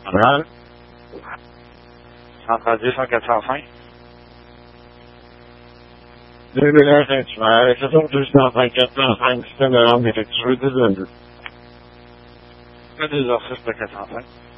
Montréal. 110 405. 2001 Saint-Hubert, 234 système de langue effectué 1022. Le 2h06 de 405.